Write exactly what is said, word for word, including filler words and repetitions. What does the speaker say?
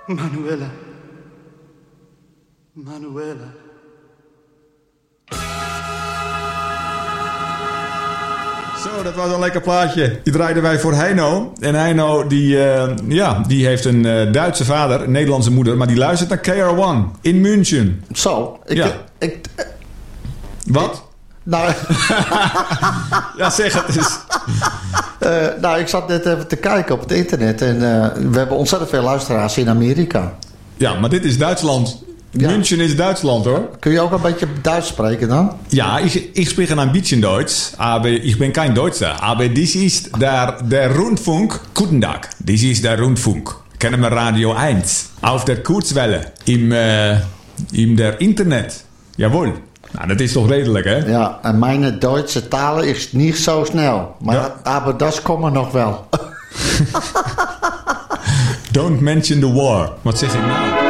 Manuela. Manuela. Zo, dat was een lekker plaatje. Die draaiden wij voor Heino. En Heino, die, uh, ja, die heeft een uh, Duitse vader, een Nederlandse moeder, maar die luistert naar K R one in München. Zo, ik... Ja. ik, ik Wat? Ik, nou, ja, zeg het eens. uh, nou, ik zat net even te kijken op het internet en uh, we hebben ontzettend veel luisteraars in Amerika. Ja, maar dit is Duitsland. Ja. München is Duitsland, hoor. Kun je ook een beetje Duits spreken dan? Ja, ik, ik spreek een beetje Duits, aber ich bin kein Deutscher. Aber dies ist der, der Rundfunk. Guten Tag, dies ist der Rundfunk. Kennen wir Radio eins. Auf der Kurzwelle. Im, uh, im der Internet. Jawohl. Nou, dat is toch redelijk, hè? Ja, en mijn Duitse taal is niet zo snel. Maar, ja. aber dat komen nog wel. Don't mention the war. Wat zeg ik nou?